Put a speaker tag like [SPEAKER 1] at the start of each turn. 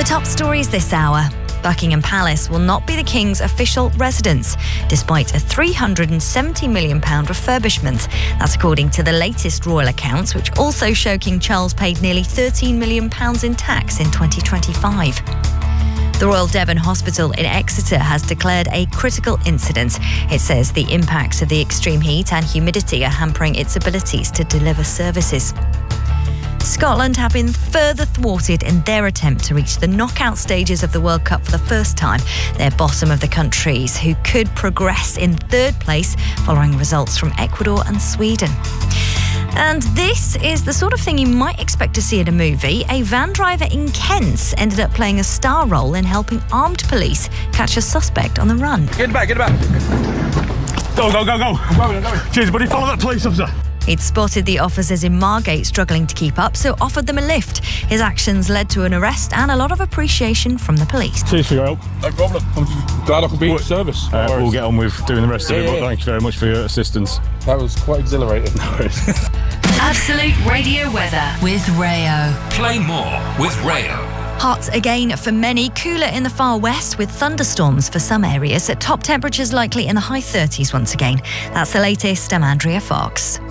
[SPEAKER 1] top stories this hour. Buckingham Palace will not be the King's official residence, despite a £370 million refurbishment. That's according to the latest royal accounts, which also show King Charles paid nearly £13 million in tax in 2025. The Royal Devon Hospital in Exeter has declared a critical incident. It says the impacts of the extreme heat and humidity are hampering its abilities to deliver services. Scotland have been further thwarted in their attempt to reach the knockout stages of the World Cup for the first time. They're bottom of the countries who could progress in third place following results from Ecuador and Sweden. And this is the sort of thing you might expect to see in a movie. A van driver in Kent ended up playing a star role in helping armed police catch a suspect on the run.
[SPEAKER 2] Get back. Go. I'm going. Cheers, buddy. Follow that police officer.
[SPEAKER 1] He'd spotted the officers in Margate struggling to keep up, so offered them a lift. His actions led to an arrest and a lot of appreciation from the police.
[SPEAKER 2] Cheers for your help. No problem. I'm glad I could be of service.
[SPEAKER 3] We'll get on with doing the rest of it, but thank you very much for your assistance.
[SPEAKER 2] That was quite exhilarating.
[SPEAKER 4] Absolute Radio weather with Rayo.
[SPEAKER 5] Play more with Rayo.
[SPEAKER 1] Hot again for many, cooler in the far west with thunderstorms for some areas. Top temperatures likely in the high 30s once again. That's the latest. I'm Andrea Fox.